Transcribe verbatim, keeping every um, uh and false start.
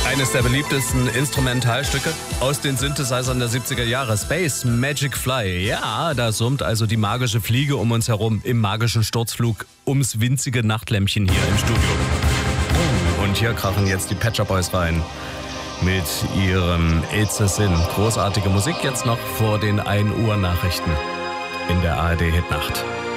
Eines der beliebtesten Instrumentalstücke aus den Synthesizern der siebziger Jahre. Space Magic Fly. Ja, da summt also die magische Fliege um uns herum im magischen Sturzflug ums winzige Nachtlämpchen hier im Studio. Oh, und hier krachen jetzt die Pet Shop Boys rein mit ihrem It's a Sin. Großartige Musik jetzt noch vor den ein Uhr Nachrichten in der A R D Hitnacht.